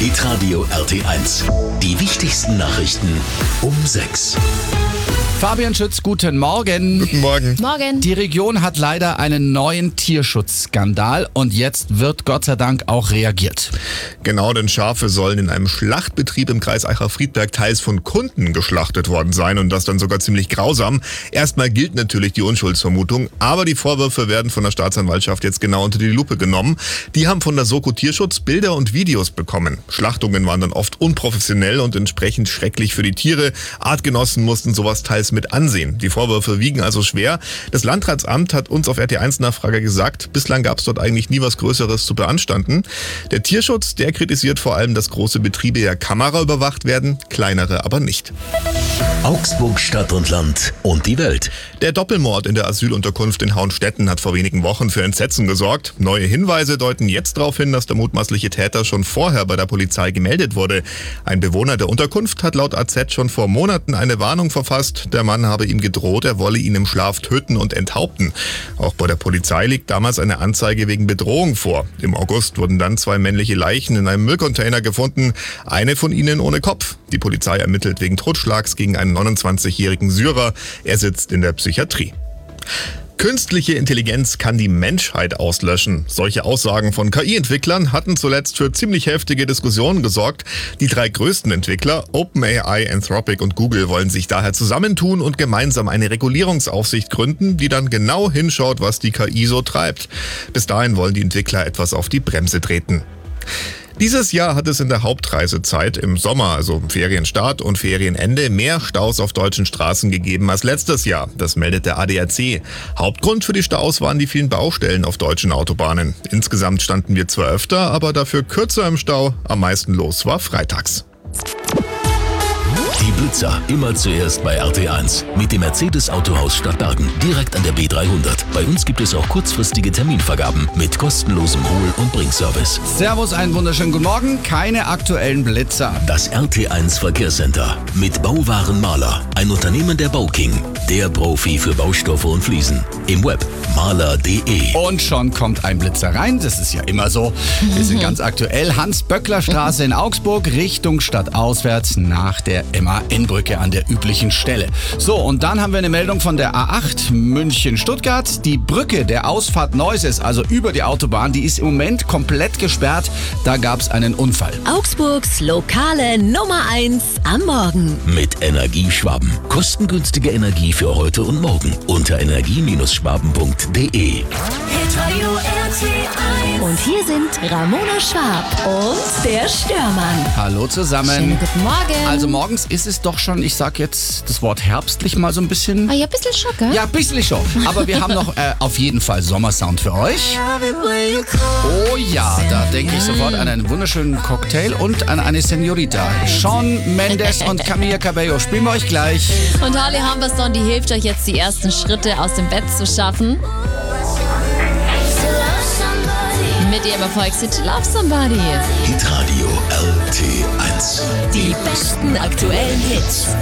Hitradio RT1. Die wichtigsten Nachrichten um 6. Fabian Schütz, guten Morgen. Guten Morgen. Morgen. Die Region hat leider einen neuen Tierschutzskandal und jetzt wird Gott sei Dank auch reagiert. Genau, denn Schafe sollen in einem Schlachtbetrieb im Kreis Aicha-Friedberg teils von Kunden geschlachtet worden sein und das dann sogar ziemlich grausam. Erstmal gilt natürlich die Unschuldsvermutung, aber die Vorwürfe werden von der Staatsanwaltschaft jetzt genau unter die Lupe genommen. Die haben von der Soko Tierschutz Bilder und Videos bekommen. Schlachtungen waren dann oft unprofessionell und entsprechend schrecklich für die Tiere. Artgenossen mussten sowas teils mit ansehen. Die Vorwürfe wiegen also schwer. Das Landratsamt hat uns auf RT1-Nachfrage gesagt, bislang gab es dort eigentlich nie was Größeres zu beanstanden. Der Tierschutz, der kritisiert vor allem, dass große Betriebe ja kameraüberwacht werden, kleinere aber nicht. Augsburg, Stadt und Land und die Welt. Der Doppelmord in der Asylunterkunft in Hauenstetten hat vor wenigen Wochen für Entsetzen gesorgt. Neue Hinweise deuten jetzt darauf hin, dass der mutmaßliche Täter schon vorher bei der Polizei gemeldet wurde. Ein Bewohner der Unterkunft hat laut AZ schon vor Monaten eine Warnung verfasst. Der Mann habe ihm gedroht, er wolle ihn im Schlaf töten und enthaupten. Auch bei der Polizei liegt damals eine Anzeige wegen Bedrohung vor. Im August wurden dann 2 männliche Leichen in einem Müllcontainer gefunden, eine von ihnen ohne Kopf. Die Polizei ermittelt wegen Totschlags gegen einen 29-jährigen Syrer. Er sitzt in der Psychiatrie. Künstliche Intelligenz kann die Menschheit auslöschen. Solche Aussagen von KI-Entwicklern hatten zuletzt für ziemlich heftige Diskussionen gesorgt. Die 3 größten Entwickler, OpenAI, Anthropic und Google, wollen sich daher zusammentun und gemeinsam eine Regulierungsaufsicht gründen, die dann genau hinschaut, was die KI so treibt. Bis dahin wollen die Entwickler etwas auf die Bremse treten. Dieses Jahr hat es in der Hauptreisezeit im Sommer, also Ferienstart und Ferienende, mehr Staus auf deutschen Straßen gegeben als letztes Jahr. Das meldet der ADAC. Hauptgrund für die Staus waren die vielen Baustellen auf deutschen Autobahnen. Insgesamt standen wir zwar öfter, aber dafür kürzer im Stau. Am meisten los war freitags. Die Blitzer immer zuerst bei RT1 mit dem Mercedes Autohaus Stadtbergen direkt an der B300. Bei uns gibt es auch kurzfristige Terminvergaben mit kostenlosem Hol- und Bringservice. Servus, einen wunderschönen guten Morgen. Keine aktuellen Blitzer. Das RT1 Verkehrscenter mit Bauwaren Maler, ein Unternehmen der Bauking, der Profi für Baustoffe und Fliesen. Im Web maler.de. Und schon kommt ein Blitzer rein, das ist ja immer so. Wir sind ganz aktuell. Hans-Böckler-Straße in Augsburg, Richtung stadtauswärts nach der MAN-Brücke an der üblichen Stelle. So, und dann haben wir eine Meldung von der A8 München-Stuttgart. Die Brücke der Ausfahrt Neuses, also über die Autobahn, die ist im Moment komplett gesperrt. Da gab es einen Unfall. Augsburgs lokale Nummer 1 am Morgen. Mit Energieschwaben. Kostengünstige Energie für heute und morgen unter energie-schwaben.de. Hitradio RT1. Und hier sind Ramona Schwab und der Störmann. Hallo zusammen. Schönen guten Morgen. Also morgens ist es doch schon, ich sag jetzt das Wort herbstlich mal so ein bisschen. Ja, ein bisschen Schock, gell? Ja, ein bisschen schon. Aber wir haben noch auf jeden Fall Sommersound für euch. Oh ja, da denke ich sofort an einen wunderschönen Cocktail und an eine Senorita. Shawn Mendes und Camila Cabello spielen wir euch gleich. Und Harley Humberstone, die hilft euch jetzt, die ersten Schritte aus dem Bett zu schaffen. Mit ihrem Erfolgshit Love Somebody. Hitradio RT1. Die besten aktuellen Hits.